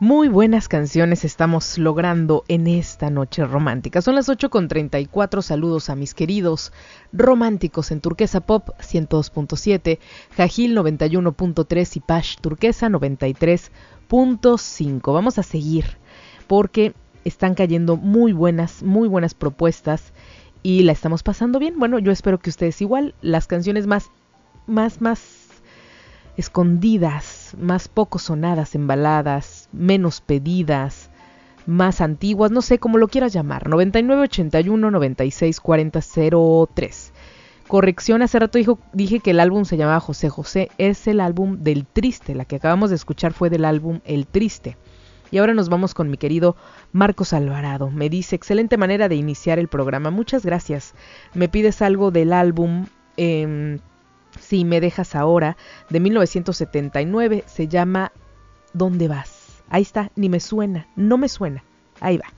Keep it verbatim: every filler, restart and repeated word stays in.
Muy buenas canciones estamos logrando en esta noche romántica. Son las ocho con treinta y cuatro. Saludos a mis queridos románticos en Turquesa Pop ciento dos punto siete, Jajil noventa y uno punto tres y Pash Turquesa noventa y tres punto cinco. Vamos a seguir porque están cayendo muy buenas, muy buenas propuestas y la estamos pasando bien. Bueno, yo espero que ustedes igual. Las canciones más, más, más escondidas, más poco sonadas en baladas, menos pedidas, más antiguas, no sé cómo lo quieras llamar. noventa y nueve ochenta y uno noventa y seis cuarenta cero tres. Corrección, hace rato dijo, dije que el álbum se llamaba José José, es el álbum del Triste, la que acabamos de escuchar fue del álbum El Triste. Y ahora nos vamos con mi querido Marcos Alvarado. Me dice, excelente manera de iniciar el programa, muchas gracias. Me pides algo del álbum Eh, Si me dejas ahora, de mil novecientos setenta y nueve, se llama ¿Dónde vas? Ahí está, ni me suena, no me suena. Ahí va.